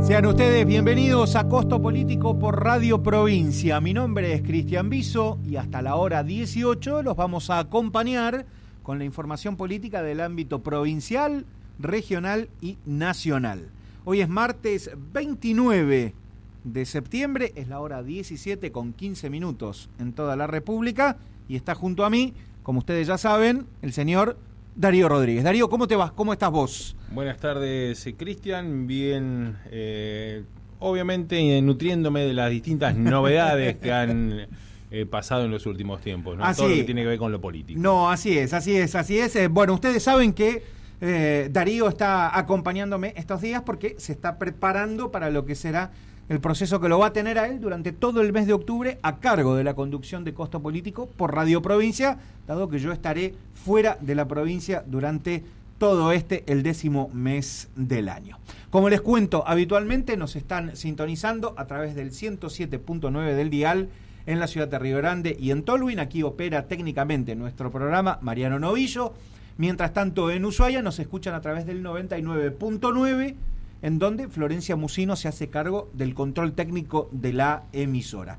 Sean ustedes bienvenidos a Costo Político por Radio Provincia. Mi nombre es Cristian Biso y hasta la hora 18 los vamos a acompañar con la información política del ámbito provincial, regional y nacional. Hoy es martes 29 de septiembre, es la hora 17 con 15 minutos en toda la República y está junto a mí, como ustedes ya saben, el señor Darío Rodríguez. Darío, ¿cómo te vas? ¿Cómo estás vos? Buenas tardes, Cristian. Bien, obviamente nutriéndome de las distintas novedades que han pasado en los últimos tiempos, ¿no? Todo lo que tiene que ver con lo político. No, así es. Bueno, ustedes saben que Darío está acompañándome estos días porque se está preparando para lo que será el proceso que lo va a tener a él durante todo el mes de octubre a cargo de la conducción de Costo Político por Radio Provincia, dado que yo estaré fuera de la provincia durante todo el 10º mes del año. Como les cuento, habitualmente nos están sintonizando a través del 107.9 del dial en la ciudad de Río Grande y en Tolwyn. Aquí opera técnicamente nuestro programa Mariano Novillo. Mientras tanto, en Ushuaia nos escuchan a través del 99.9, en donde Florencia Musino se hace cargo del control técnico de la emisora.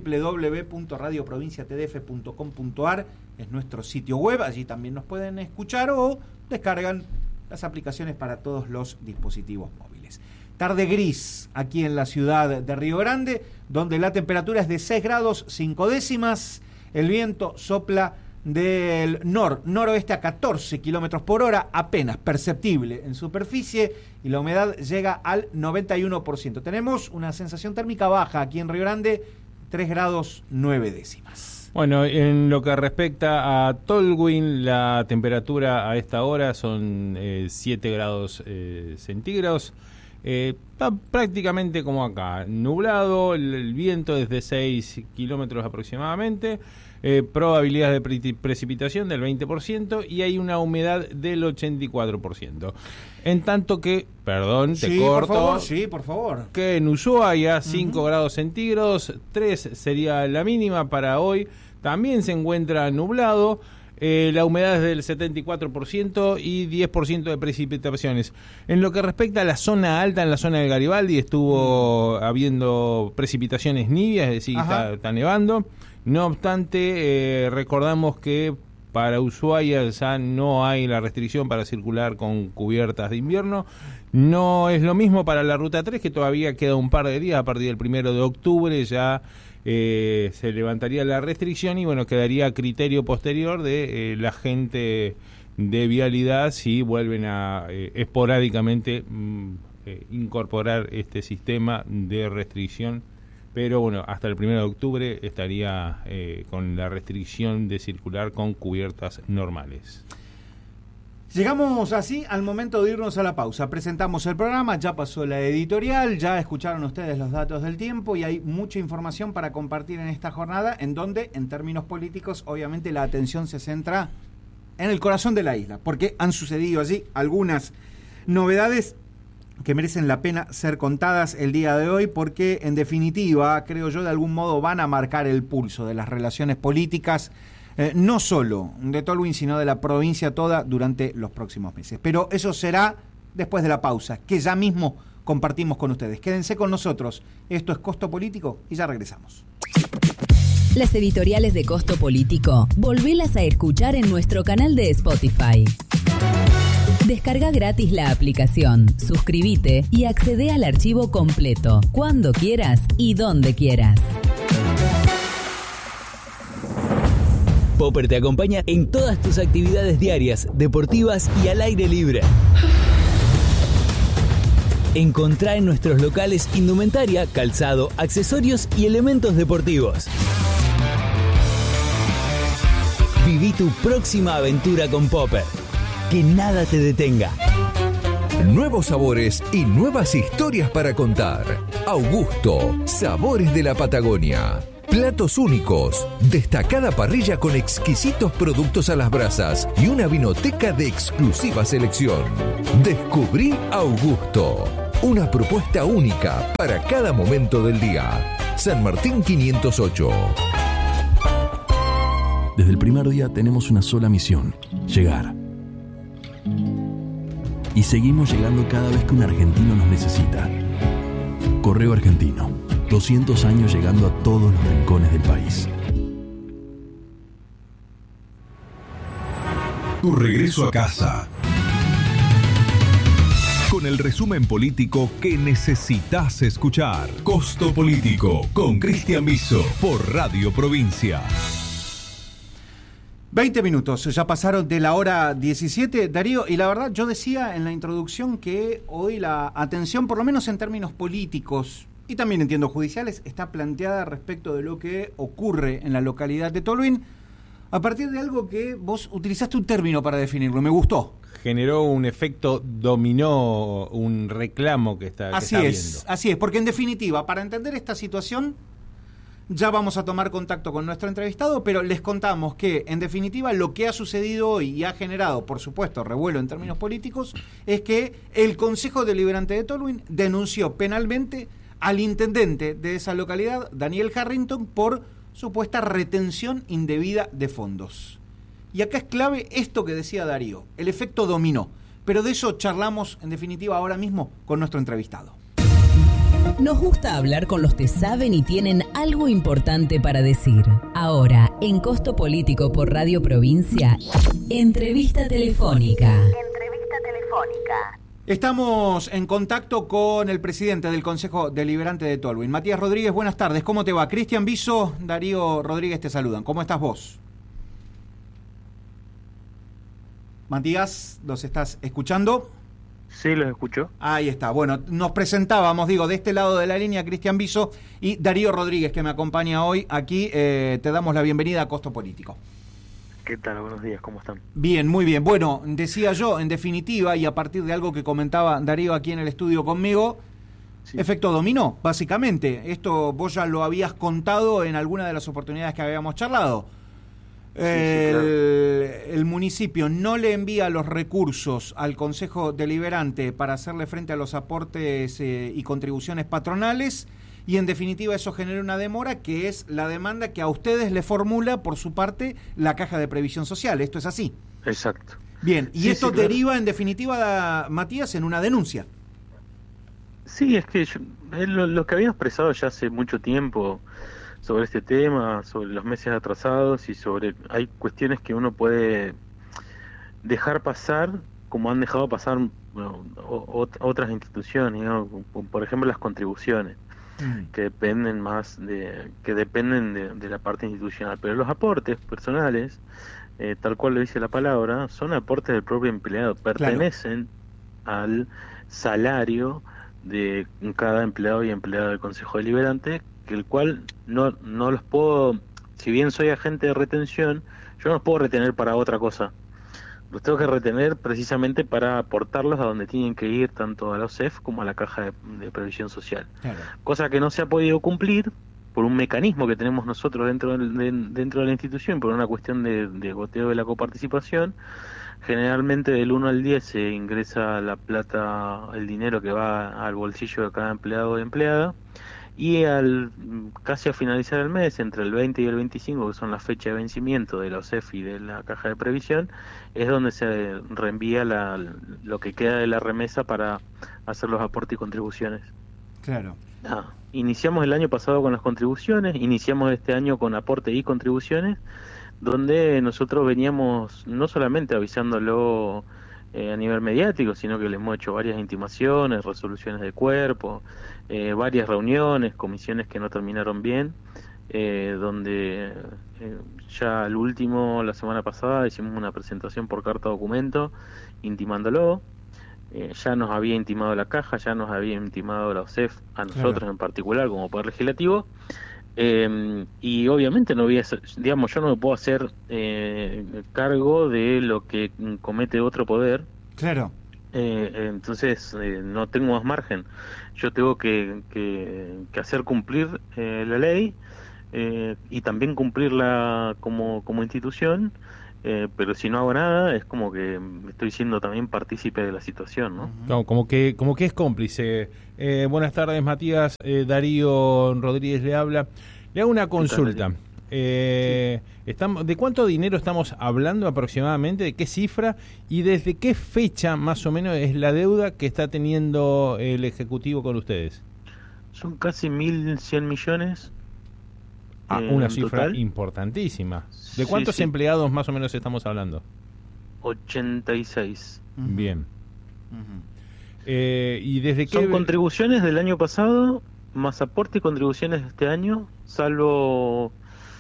www.radioprovinciatdf.com.ar es nuestro sitio web, allí también nos pueden escuchar o descargan las aplicaciones para todos los dispositivos móviles. Tarde gris aquí en la ciudad de Río Grande, donde la temperatura es de 6 grados 5 décimas, el viento sopla del noroeste a 14 kilómetros por hora, apenas perceptible en superficie, y la humedad llega al 91%. Tenemos una sensación térmica baja aquí en Río Grande, 3 grados 9 décimas. Bueno, en lo que respecta a Tolwyn, la temperatura a esta hora son 7 grados centígrados. Está prácticamente como acá, nublado, el viento es de 6 kilómetros aproximadamente. Probabilidad de precipitación del 20% y hay una humedad del 84%. En tanto que, perdón, te corto. Por favor. Que en Ushuaia, 5 grados centígrados, 3 sería la mínima para hoy. También se encuentra nublado. La humedad es del 74% y 10% de precipitaciones. En lo que respecta a la zona alta, en la zona del Garibaldi, estuvo habiendo precipitaciones nivias, es decir, está nevando. No obstante, recordamos que para Ushuaia ya no hay la restricción para circular con cubiertas de invierno. No es lo mismo para la Ruta 3, que todavía queda un par de días. A partir del 1 de octubre ya se levantaría la restricción y bueno, quedaría a criterio posterior de la gente de vialidad si vuelven a esporádicamente incorporar este sistema de restricción. Pero bueno, hasta el 1 de octubre estaría con la restricción de circular con cubiertas normales. Llegamos así al momento de irnos a la pausa. Presentamos el programa, ya pasó la editorial, ya escucharon ustedes los datos del tiempo y hay mucha información para compartir en esta jornada, en donde, en términos políticos, obviamente la atención se centra en el corazón de la isla, porque han sucedido allí algunas novedades que merecen la pena ser contadas el día de hoy, porque en definitiva, creo yo, de algún modo van a marcar el pulso de las relaciones políticas, no solo de Tolwyn, sino de la provincia toda durante los próximos meses. Pero eso será después de la pausa, que ya mismo compartimos con ustedes. Quédense con nosotros, esto es Costo Político y ya regresamos. Las editoriales de Costo Político, volvelas a escuchar en nuestro canal de Spotify. Descarga gratis la aplicación, suscríbete y accede al archivo completo, cuando quieras y donde quieras. Popper te acompaña en todas tus actividades diarias, deportivas y al aire libre. Encontrá en nuestros locales indumentaria, calzado, accesorios y elementos deportivos. Viví tu próxima aventura con Popper. Que nada te detenga. Nuevos sabores y nuevas historias para contar. Augusto, sabores de la Patagonia. Platos únicos, destacada parrilla con exquisitos productos a las brasas y una vinoteca de exclusiva selección. Descubrí Augusto, una propuesta única para cada momento del día. San Martín 508. Desde el primer día tenemos una sola misión: llegar. Y seguimos llegando cada vez que un argentino nos necesita. Correo Argentino. 200 años llegando a todos los rincones del país. Tu regreso a casa. Con el resumen político que necesitas escuchar. Costo Político con Cristian Biso por Radio Provincia. 20 minutos, ya pasaron de la hora 17, Darío, y la verdad yo decía en la introducción que hoy la atención, por lo menos en términos políticos, y también entiendo judiciales, está planteada respecto de lo que ocurre en la localidad de Tolwyn, a partir de algo que vos utilizaste un término para definirlo, me gustó. Generó un efecto dominó, un reclamo que está viendo. Así es, porque en definitiva, para entender esta situación, ya vamos a tomar contacto con nuestro entrevistado, pero les contamos que, en definitiva, lo que ha sucedido hoy y ha generado, por supuesto, revuelo en términos políticos, es que el Consejo Deliberante de Tolwyn denunció penalmente al intendente de esa localidad, Daniel Harrington, por supuesta retención indebida de fondos. Y acá es clave esto que decía Darío, el efecto dominó. Pero de eso charlamos, en definitiva, ahora mismo con nuestro entrevistado. Nos gusta hablar con los que saben y tienen algo importante para decir. Ahora, en Costo Político por Radio Provincia, entrevista telefónica. Estamos en contacto con el presidente del Consejo Deliberante de Tolwyn, Matías Rodríguez. Buenas tardes, ¿cómo te va? Cristian Biso, Darío Rodríguez te saludan. ¿Cómo estás vos? Matías, ¿los estás escuchando? Sí, los escucho. Ahí está. Bueno, nos presentábamos, de este lado de la línea, Cristian Biso y Darío Rodríguez, que me acompaña hoy. Aquí te damos la bienvenida a Costo Político. ¿Qué tal? Buenos días, ¿cómo están? Bien, muy bien. Bueno, decía yo, en definitiva, y a partir de algo que comentaba Darío aquí en el estudio conmigo, sí. Efecto dominó, básicamente. Esto vos ya lo habías contado en alguna de las oportunidades que habíamos charlado. Claro. El municipio no le envía los recursos al Consejo Deliberante para hacerle frente a los aportes y contribuciones patronales, y en definitiva eso genera una demora, que es la demanda que a ustedes le formula por su parte la Caja de Previsión Social. ¿Esto es así? Exacto. Bien, y esto deriva en definitiva, Matías, en una denuncia. Sí, es que lo que había expresado ya hace mucho tiempo sobre este tema, sobre los meses atrasados y hay cuestiones que uno puede dejar pasar como han dejado pasar otras instituciones, ¿no? Por ejemplo las contribuciones, que dependen de la parte institucional, pero los aportes personales, tal cual lo dice la palabra, son aportes del propio empleado, pertenecen al salario de cada empleado y empleada del Consejo Deliberante, que el cual no los puedo, si bien soy agente de retención, yo no los puedo retener para otra cosa. Los tengo que retener precisamente para aportarlos a donde tienen que ir, tanto a la OSEF como a la Caja de Previsión Social. Claro. Cosa que no se ha podido cumplir por un mecanismo que tenemos nosotros dentro de la institución, por una cuestión de goteo de la coparticipación. Generalmente del 1 al 10 se ingresa la plata, el dinero que va al bolsillo de cada empleado o empleada, y casi a finalizar el mes, entre el 20 y el 25, que son las fechas de vencimiento de la OSEF y de la Caja de Previsión, es donde se reenvía lo que queda de la remesa para hacer los aportes y contribuciones. Claro. Iniciamos el año pasado con las contribuciones, iniciamos este año con aporte y contribuciones, donde nosotros veníamos no solamente avisándolo a nivel mediático, sino que le hemos hecho varias intimaciones, resoluciones de cuerpo, varias reuniones, comisiones que no terminaron bien, donde ya al último, la semana pasada, hicimos una presentación por carta documento, intimándolo. Ya nos había intimado la Caja, ya nos había intimado la OSEF, a nosotros en particular como Poder Legislativo, y obviamente no voy a ser, yo no me puedo hacer cargo de lo que comete otro poder. Claro. Entonces no tengo más margen. Yo tengo que hacer cumplir la ley y también cumplirla como institución. Pero si no hago nada es como que estoy siendo también partícipe de la situación, ¿no? No, como que es cómplice. Buenas tardes, Matías. Darío Rodríguez le habla. Le hago una consulta. ¿De cuánto dinero estamos hablando aproximadamente? ¿De qué cifra? ¿Y desde qué fecha más o menos es la deuda que está teniendo el Ejecutivo con ustedes? Son casi 1.100 millones. Una cifra total. Importantísima. ¿De cuántos Sí. empleados más o menos estamos hablando? 86. Bien. ¿Y desde qué? Son contribuciones del año pasado, más aporte y contribuciones de este año, salvo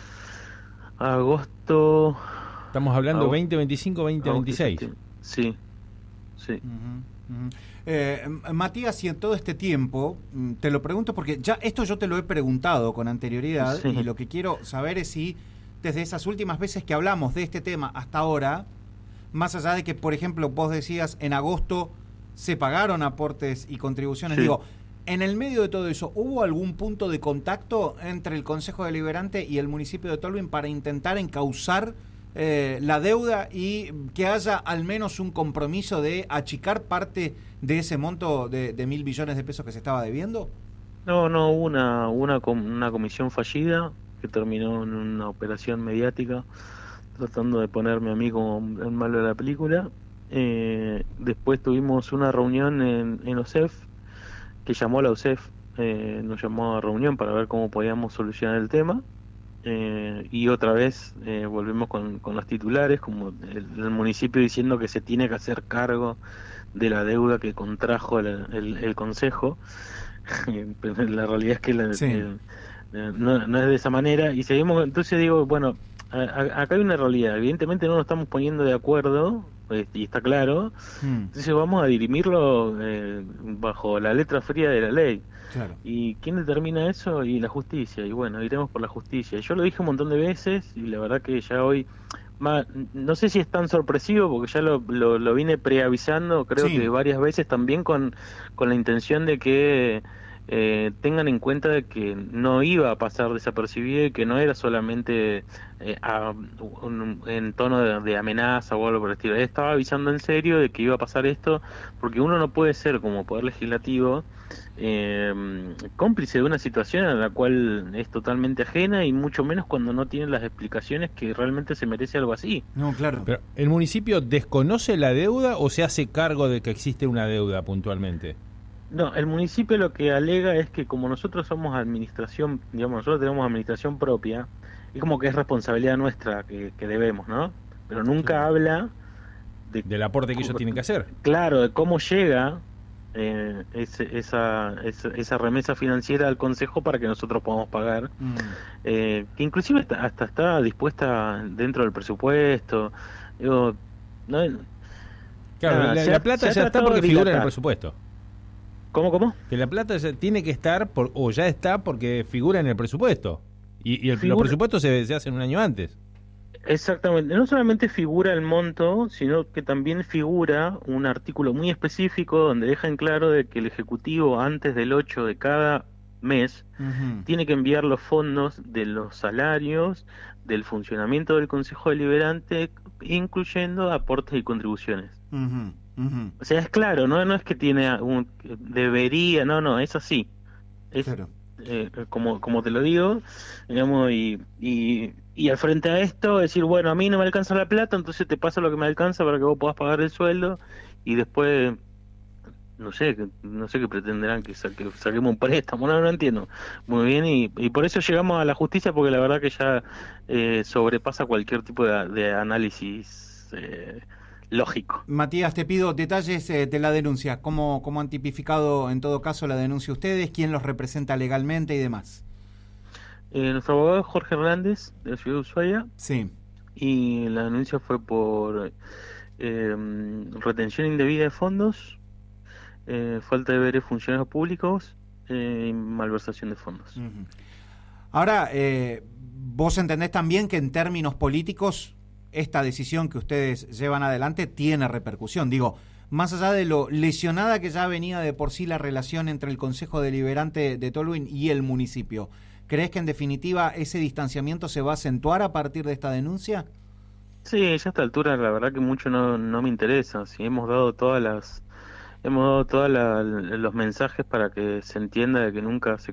agosto. Estamos hablando agosto, 2025, 2026. Sí, sí. Matías, y en todo este tiempo, te lo pregunto porque ya esto yo te lo he preguntado con anterioridad, Sí. y lo que quiero saber es si desde esas últimas veces que hablamos de este tema hasta ahora, más allá de que, por ejemplo, vos decías en agosto se pagaron aportes y contribuciones, Sí. digo, en el medio de todo eso, ¿hubo algún punto de contacto entre el Consejo Deliberante y el municipio de Tolwyn para intentar encauzar la deuda y que haya al menos un compromiso de achicar parte de ese monto de 1.000 billones de pesos que se estaba debiendo? No, hubo una comisión fallida que terminó en una operación mediática tratando de ponerme a mí como el malo de la película. Después tuvimos una reunión en OSEF, que llamó a la OSEF, nos llamó a reunión para ver cómo podíamos solucionar el tema. Y otra vez volvemos con los titulares, como el municipio diciendo que se tiene que hacer cargo de la deuda que contrajo el Consejo. Pero la realidad es que no es de esa manera, y seguimos. Entonces digo, bueno, acá hay una realidad, evidentemente no nos estamos poniendo de acuerdo, y está claro. Entonces vamos a dirimirlo bajo la letra fría de la ley. Claro. ¿Y quién determina eso? Y la justicia. Y bueno, iremos por la justicia. Yo lo dije un montón de veces, y la verdad que ya hoy, no sé si es tan sorpresivo, porque ya lo vine preavisando, creo Sí. que varias veces también con la intención de que tengan en cuenta de que no iba a pasar desapercibido y que no era solamente en tono de amenaza o algo por el estilo. Estaba avisando en serio de que iba a pasar esto, porque uno no puede ser como poder legislativo cómplice de una situación a la cual es totalmente ajena, y mucho menos cuando no tiene las explicaciones que realmente se merece algo así. No, claro. Pero, ¿el municipio desconoce la deuda o se hace cargo de que existe una deuda puntualmente? No, el municipio lo que alega es que como nosotros somos administración, digamos, nosotros tenemos administración propia, y como que es responsabilidad nuestra que debemos, ¿no? Pero nunca habla del aporte que ellos tienen que hacer. Claro, de cómo llega esa remesa financiera al Consejo para que nosotros podamos pagar, que inclusive hasta está dispuesta dentro del presupuesto. Digo, no, claro, la plata ya está porque figura en el presupuesto. ¿Cómo? Que la plata ya tiene que estar, o ya está porque figura en el presupuesto. Y los presupuestos se hacen un año antes. Exactamente, no solamente figura el monto, sino que también figura un artículo muy específico donde deja en claro de que el Ejecutivo antes del 8 de cada mes tiene que enviar los fondos de los salarios, del funcionamiento del Consejo Deliberante, incluyendo aportes y contribuciones. O sea, es claro, no es que tiene debería, no, es así. Es claro. Como te lo digo, digamos, y al frente a esto decir, bueno, a mí no me alcanza la plata, entonces te paso lo que me alcanza para que vos puedas pagar el sueldo, y después no sé qué pretenderán, que saquemos un préstamo, no entiendo muy bien, y por eso llegamos a la justicia, porque la verdad que ya sobrepasa cualquier tipo de análisis lógico. Matías, te pido detalles de la denuncia. ¿Cómo han tipificado en todo caso la denuncia ustedes? ¿Quién los representa legalmente y demás? Nuestro abogado es Jorge Hernández, de la ciudad de Ushuaia. Sí. Y la denuncia fue por retención indebida de fondos, falta de deberes funcionarios públicos y malversación de fondos. Ahora, vos entendés también que en términos políticos esta decisión que ustedes llevan adelante tiene repercusión. Digo, más allá de lo lesionada que ya venía de por sí la relación entre el Consejo Deliberante de Tolwyn y el municipio, ¿crees que en definitiva ese distanciamiento se va a acentuar a partir de esta denuncia? Sí, ya a esta altura la verdad que mucho no me interesa. Si hemos dado todos los mensajes para que se entienda de que nunca se